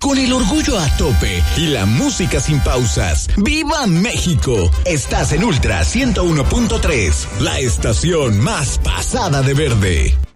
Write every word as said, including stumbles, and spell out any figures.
con el orgullo a tope y la música sin pausas. ¡Viva México! Estás en Ultra ciento uno punto tres, la estación más pasada de verde.